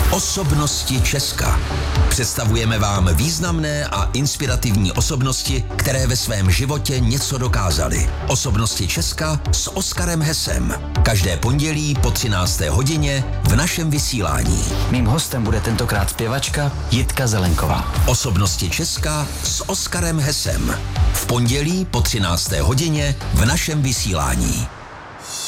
Osobnosti Česka. Představujeme vám významné a inspirativní osobnosti, které ve svém životě něco dokázaly. Osobnosti Česka s Oskarem Hesem. Každé pondělí po 13. hodině v našem vysílání. Mým hostem bude tentokrát zpěvačka Jitka Zelenková. Osobnosti Česka s Oskarem Hesem. V pondělí po 13. hodině v našem vysílání.